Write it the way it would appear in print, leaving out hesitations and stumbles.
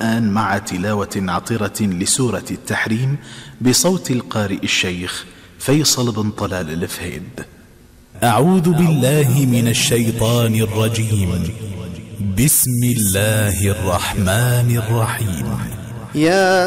والآن مع تلاوة عطرة لسورة التحريم بصوت القارئ الشيخ فيصل بن طلال الفهيد. أعوذ بالله من الشيطان الرجيم. بسم الله الرحمن الرحيم. يا